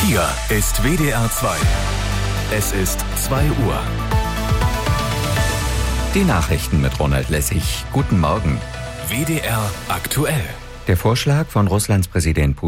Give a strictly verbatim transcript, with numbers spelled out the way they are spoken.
Hier ist W D R zwei. Es ist zwei Uhr. Die Nachrichten mit Ronald Lessig. Guten Morgen. W D R aktuell. Der Vorschlag von Russlands Präsident Putin